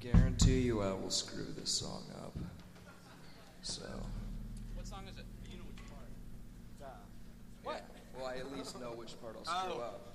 guarantee you I will screw this song up. So. What song is it? You know which part. What? Well, I at least know which part I'll screw up.